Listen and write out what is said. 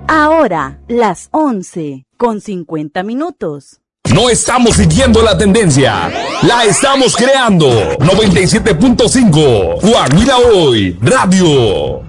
Ahora, las 11:50. No estamos siguiendo la tendencia, la estamos creando. 97.5, Guajira Hoy, Radio.